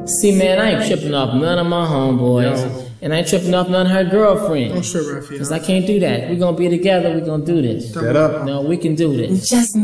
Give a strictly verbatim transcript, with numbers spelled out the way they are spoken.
See, man, I ain't tripping off none of my homeboys. Yo. And I ain't tripping off none of her girlfriends. Don't trip, Raphael. Because I can't do that. We're going to be together. We're going to do this. Set up. No, we can do this. Just